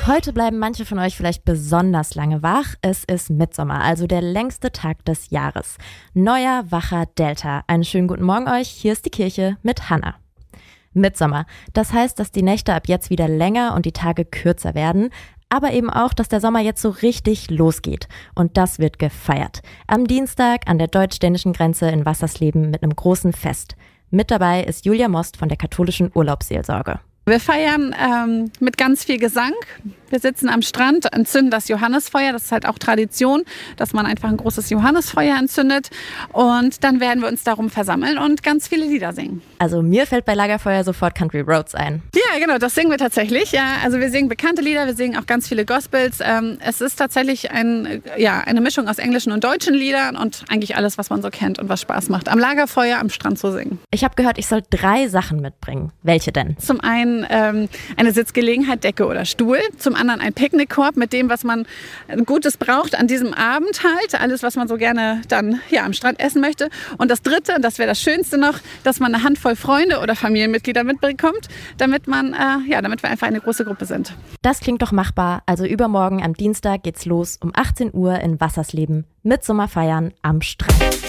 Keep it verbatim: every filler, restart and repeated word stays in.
Heute bleiben manche von euch vielleicht besonders lange wach. Es ist Mittsommer, also der längste Tag des Jahres. Neuer, wacher Delta. Einen schönen guten Morgen euch. Hier ist die Kirche mit Hannah. Mittsommer. Das heißt, dass die Nächte ab jetzt wieder länger und die Tage kürzer werden. Aber eben auch, dass der Sommer jetzt so richtig losgeht. Und das wird gefeiert. Am Dienstag an der deutsch-dänischen Grenze in Wassersleben mit einem großen Fest. Mit dabei ist Julia Most von der katholischen Urlaubsseelsorge. Wir feiern ähm, mit ganz viel Gesang. Wir sitzen am Strand, entzünden das Johannesfeuer. Das ist halt auch Tradition, dass man einfach ein großes Johannesfeuer entzündet. Und dann werden wir uns darum versammeln und ganz viele Lieder singen. Also mir fällt bei Lagerfeuer sofort Country Roads ein. Ja, genau, das singen wir tatsächlich. Ja, also wir singen bekannte Lieder, wir singen auch ganz viele Gospels. Ähm, es ist tatsächlich ein, ja, eine Mischung aus englischen und deutschen Liedern und eigentlich alles, was man so kennt und was Spaß macht, am Lagerfeuer am Strand zu singen. Ich habe gehört, ich soll drei Sachen mitbringen. Welche denn? Zum einen ähm, eine Sitzgelegenheit, Decke oder Stuhl. Zum anderen ein Picknickkorb mit dem, was man Gutes braucht an diesem Abend halt. Alles, was man so gerne dann ja, am Strand essen möchte. Und das Dritte, und das wäre das Schönste noch, dass man eine Handvoll Freunde oder Familienmitglieder mitbekommt, damit man, äh, ja, damit wir einfach eine große Gruppe sind. Das klingt doch machbar. Also übermorgen am Dienstag geht's los um achtzehn Uhr in Wassersleben. Mittsommer feiern am Strand.